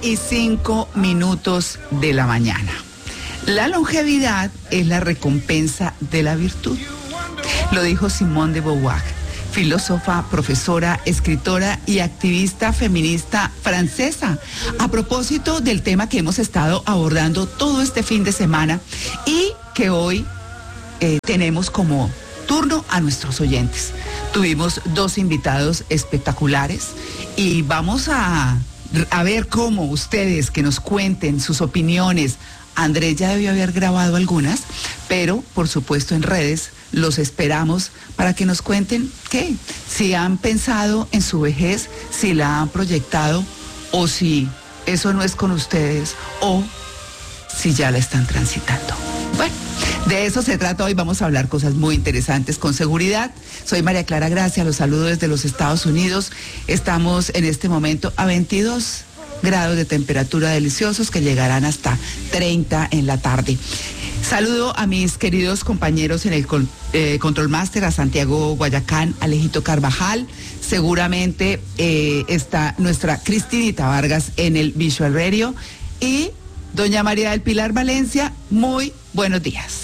7:05 de la mañana. La longevidad es la recompensa de la virtud. Lo dijo Simone de Beauvoir, filósofa, profesora, escritora y activista feminista francesa, a propósito del tema que hemos estado abordando todo este fin de semana y que hoy tenemos como turno a nuestros oyentes. Tuvimos 2 invitados espectaculares y vamos a ver cómo ustedes que nos cuenten sus opiniones. Andrés ya debió haber grabado algunas, pero por supuesto en redes los esperamos para que nos cuenten qué, si han pensado en su vejez, si la han proyectado o si eso no es con ustedes o si ya la están transitando. Bueno, de eso se trata hoy. Vamos a hablar cosas muy interesantes con seguridad. Soy María Clara Gracia, los saludo desde los Estados Unidos. Estamos en este momento a 22 grados de temperatura deliciosos que llegarán hasta 30 en la tarde. Saludo a mis queridos compañeros en el Control Master, a Santiago Guayacán, Alejito Carvajal. Seguramente está nuestra Cristinita Vargas en el Visual Radio. Y doña María del Pilar Valencia, muy buenos días.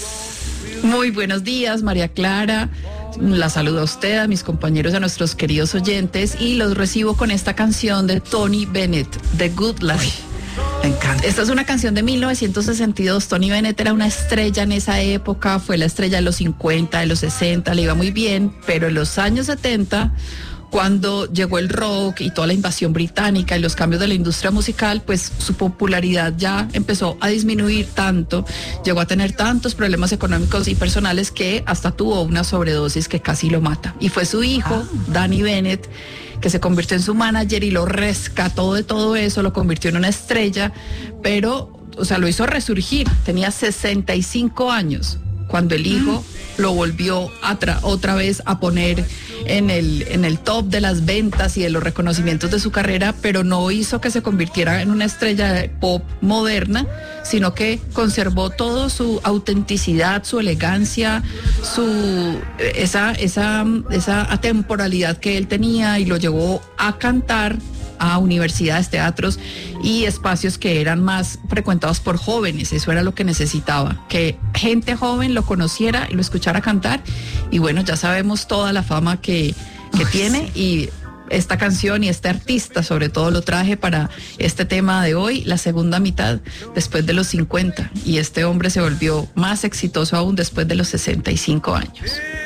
Muy buenos días, María Clara. La saludo a usted, a mis compañeros, a nuestros queridos oyentes y los recibo con esta canción de Tony Bennett, The Good Life. Me encanta. Esta es una canción de 1962. Tony Bennett era una estrella en esa época, fue la estrella de los 50, de los 60, le iba muy bien, pero en los años 70, cuando llegó el rock y toda la invasión británica y los cambios de la industria musical, pues su popularidad ya empezó a disminuir tanto, llegó a tener tantos problemas económicos y personales que hasta tuvo una sobredosis que casi lo mata. Y fue su hijo, Danny Bennett, que se convirtió en su manager y lo rescató de todo eso, lo convirtió en una estrella, pero, o sea, lo hizo resurgir. Tenía 65 años cuando el hijo lo volvió otra vez a poner en el top de las ventas y de los reconocimientos de su carrera, pero no hizo que se convirtiera en una estrella de pop moderna, sino que conservó todo su autenticidad, su elegancia, esa atemporalidad que él tenía y lo llevó a cantar a universidades, teatros y espacios que eran más frecuentados por jóvenes. Eso era lo que necesitaba, que gente joven lo conociera y lo escuchara cantar. Y bueno, ya sabemos toda la fama que tiene, y esta canción y este artista sobre todo lo traje para este tema de hoy, la segunda mitad después de los 50, y este hombre se volvió más exitoso aún después de los 65 años.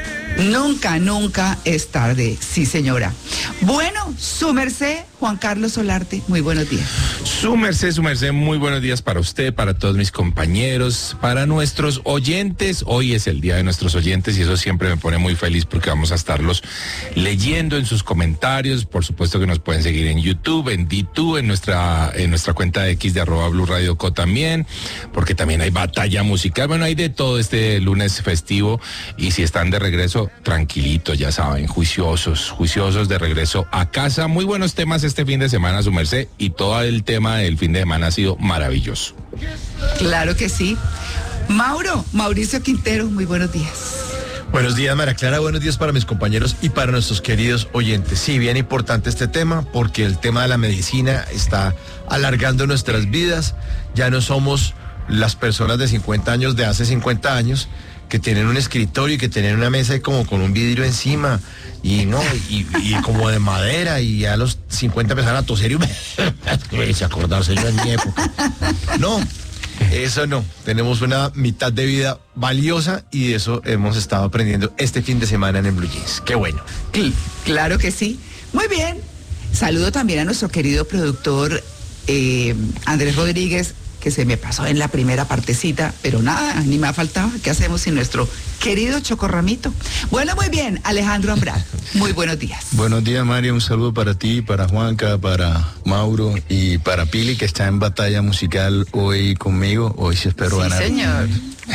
Nunca es tarde, sí señora. Bueno, su merced, Juan Carlos Solarte, muy buenos días. Su merced, muy buenos días para usted, para todos mis compañeros, para nuestros oyentes. Hoy es el día de nuestros oyentes y eso siempre me pone muy feliz porque vamos a estarlos leyendo en sus comentarios. Por supuesto que nos pueden seguir en YouTube, en D2, en nuestra cuenta de X de @BluRadioCo también, porque también hay batalla musical. Bueno, hay de todo este lunes festivo, y si están de regreso, tranquilitos, ya saben, juiciosos de regreso a casa. Muy buenos temas este fin de semana, su merced, y todo el tema del fin de semana ha sido maravilloso. Claro que sí. Mauricio Quintero, muy buenos días. Buenos días, María Clara, buenos días para mis compañeros y para nuestros queridos oyentes. Sí, bien importante este tema, porque el tema de la medicina está alargando nuestras vidas. Ya no somos las personas de 50 años de hace 50 años, que tienen un escritorio y que tienen una mesa como con un vidrio encima y como de madera, y a los 50 empezaron a toser y acordarse yo en mi época. No, eso no. Tenemos una mitad de vida valiosa y de eso hemos estado aprendiendo este fin de semana en el Blue Jeans. Qué bueno. Claro que sí. Muy bien. Saludo también a nuestro querido productor Andrés Rodríguez, que se me pasó en la primera partecita, pero nada, ni me ha faltado. ¿Qué hacemos sin nuestro querido Chocorramito? Bueno, muy bien, Alejandro Ambrad, muy buenos días. Buenos días, María, un saludo para ti, para Juanca, para Mauro y para Pili, que está en batalla musical hoy conmigo. Hoy sí espero ganar. Sí, señor.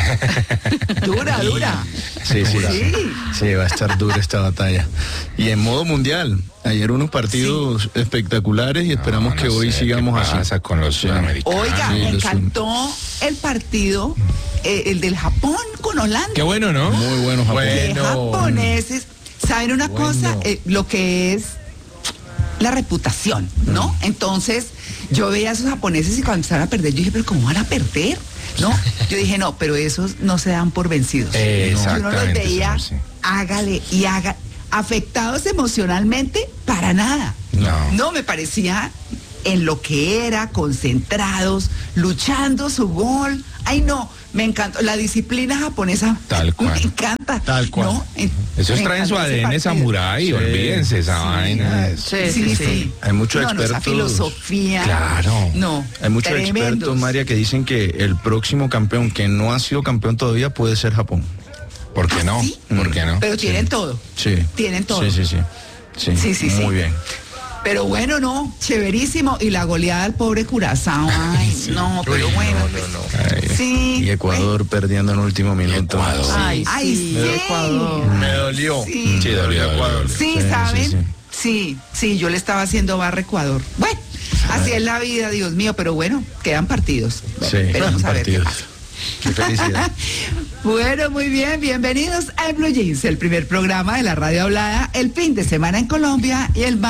Dura. Sí, va a estar dura esta batalla. Y en modo mundial. Ayer unos partidos espectaculares y esperamos que hoy sigamos así. Con los sudamericanos. Oiga, me encantó el partido, el del Japón con Holanda. Qué bueno, ¿no? Muy bueno, Japón. Los japoneses, ¿saben una cosa? Lo que es la reputación, ¿no? Entonces, yo veía a esos japoneses y cuando empezaron a perder, yo dije, pero ¿cómo van a perder? ¿No? Yo dije, no, pero esos no se dan por vencidos. Exactamente, Yo no los veía, señor, sí. hágale y haga, afectados emocionalmente, para nada. No, me parecía en lo que era, concentrados, luchando su gol. Ay, no, me encantó. La disciplina japonesa Tal cual. me encanta. Tal cual. ¿no? Esos Me traen su encanta ese ADN partido. samurái, Sí. olvídense esa vaina. Sí. Hay muchos No, esa expertos. filosofía. Claro. No. Hay muchos tremendos. expertos, María, que dicen que el próximo campeón que no ha sido campeón todavía puede ser Japón. ¿Por qué no? ¿Sí? ¿Por qué no? Pero tienen todo. Sí. Tienen todo. Sí. Muy bien. Pero bueno, no, chéverísimo. Y la goleada al pobre Curazao. Ay, no, pero bueno. Ay, Sí. Y Ecuador perdiendo en último minuto. Ecuador. Ay, Ay, sí, sí. Ecuador. Me dolió. Sí. Sí, dolió. Sí, Sí, ¿saben? sí, Sí, yo le estaba haciendo barra a Ecuador. Bueno, así es la vida, Dios mío, pero bueno, quedan partidos. Sí, Veremos a ver qué partidos. pasa. Qué felicidad. Bueno, muy bien, bienvenidos a Blue Jeans, el primer programa de la radio hablada, el fin de semana en Colombia y el más